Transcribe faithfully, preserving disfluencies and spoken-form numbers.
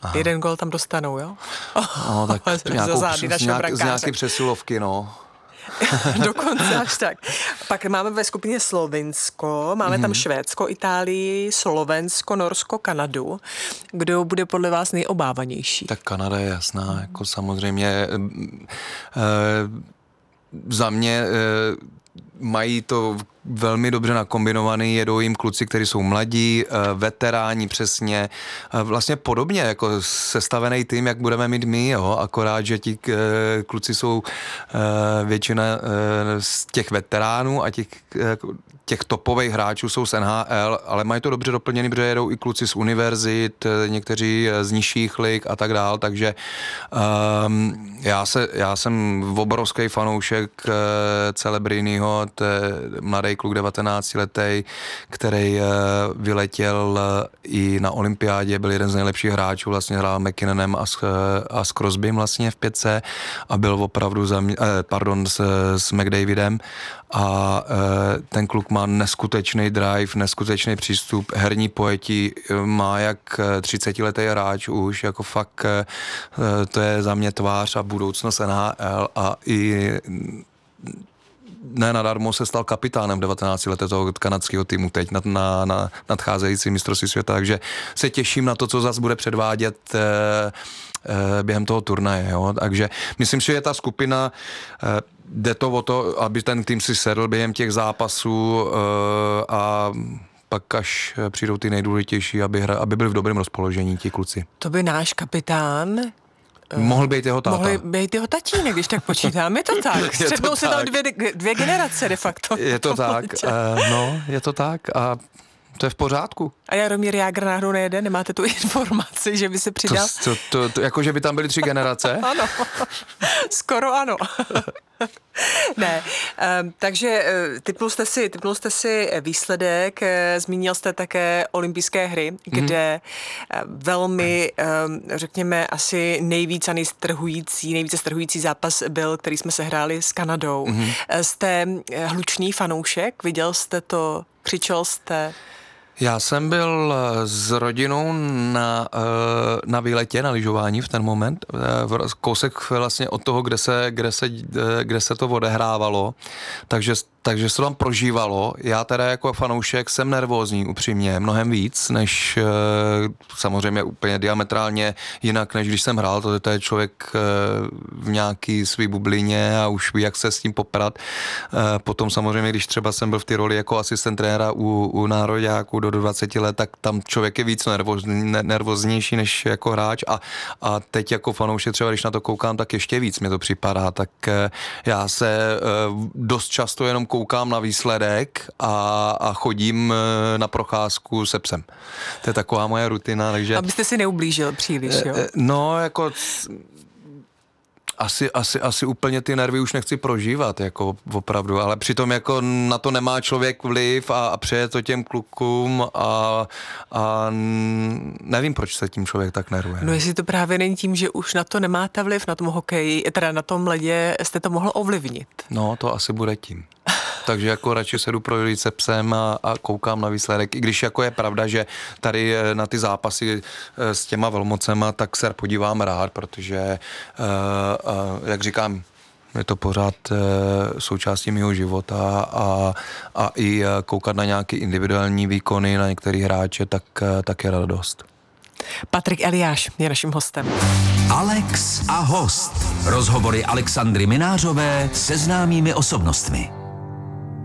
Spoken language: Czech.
Aha. Jeden gol tam dostanou, jo? No, tak nějakou, z, nějak, z nějaké přesilovky, no. Dokonce až tak. Pak máme ve skupině Slovinsko, máme mm. tam Švédsko, Itálii, Slovensko, Norsko, Kanadu. Kdo bude podle vás nejobávanější? Tak Kanada je jasná, jako samozřejmě e, za mě e, mají to velmi dobře nakombinovaný, jedou jim kluci, kteří jsou mladí, veteráni přesně, vlastně podobně jako sestavený tým, jak budeme mít my, jo, akorát, že ti kluci jsou většina z těch veteránů a těch, těch topových hráčů jsou z N H L, ale mají to dobře doplněný, protože jedou i kluci z univerzit, někteří z nižších lig a tak dál, takže um, já, se, já jsem obrovský fanoušek Celebriniho, to je mladý kluk devatenáctiletý, který vyletěl i na olympiádě, byl jeden z nejlepších hráčů, vlastně hrál McKinnonem a s, a s Crosbym vlastně v pětce a byl opravdu za mě, eh, pardon, s, s McDavidem a eh, ten kluk má neskutečný drive, neskutečný přístup, herní pojetí, má jak třicetiletý hráč už, jako fakt eh, to je za mě tvář a budoucnost N H L a i ne nadarmo se stal kapitánem v devatenácti letech toho kanadského týmu teď na, na, na nadcházející mistrovství světa, takže se těším na to, co zase bude předvádět eh, eh, během toho turnaje, jo? Takže myslím si, že ta skupina eh, jde to o to, aby ten tým si sedl během těch zápasů eh, a pak až přijdou ty nejdůležitější, aby, hra, aby byli v dobrém rozpoložení ti kluci. To by náš kapitán mohl být jeho táta. Mohl být jeho tatínek, když tak počítám. Je to tak. Střetnou se tam dvě, dvě generace de facto. Je to tak. Uh, no, je to tak a to je v pořádku. A Jaromír Jágr náhodou nejede? Nemáte tu informaci, že by se přidal? To, to, to, to, jako, že by tam byly tři generace? Ano. Skoro ano. Ne, um, takže uh, typnul jste si, typnul jste si výsledek, uh, zmínil jste také olympijské hry, kde mm. uh, velmi, um, řekněme, asi nejvíc a nejstrhující, nejvíce strhující zápas byl, který jsme se hráli s Kanadou. Mm. Uh, jste hlučný fanoušek, viděl jste to, křičel jste? Já jsem byl s rodinou na, na výletě, na lyžování v ten moment, kousek vlastně od toho, kde se, kde se, kde se to odehrávalo, takže, takže se to tam prožívalo. Já teda jako fanoušek jsem nervózní, upřímně, mnohem víc, než samozřejmě úplně diametrálně jinak, než když jsem hrál, to, to je člověk v nějaký svý bublině a už ví, jak se s tím poprat. Potom samozřejmě, když třeba jsem byl v té roli jako asistent trenéra u, u nároďáků do dvaceti let, tak tam člověk je víc nervózní, nervóznější než jako hráč a, a teď jako fanoušek třeba, když na to koukám, tak ještě víc mi to připadá, tak já se dost často jenom koukám na výsledek a, a chodím na procházku se psem. To je taková moje rutina, takže... Abyste si neublížil příliš, jo? No, jako... Asi, asi, asi úplně ty nervy už nechci prožívat, jako opravdu, ale přitom jako na to nemá člověk vliv a, a přeje to těm klukům a, a nevím, proč se tím člověk tak nervuje. No jestli to právě není tím, že už na to nemáte vliv, na tom hokeji, teda na tom ledě jste to mohl ovlivnit. No, to asi bude tím. Takže jako radši se jdu projít se psem a, a koukám na výsledek. I když jako je pravda, že tady na ty zápasy s těma velmocema, tak se podívám rád, protože, uh, uh, jak říkám, je to pořád uh, součástí mého života a, a i koukat na nějaké individuální výkony, na některé hráče, tak, uh, tak je radost. Patrik Eliáš je naším hostem. Alex a host. Rozhovory Alexandry Minářové se známými osobnostmi.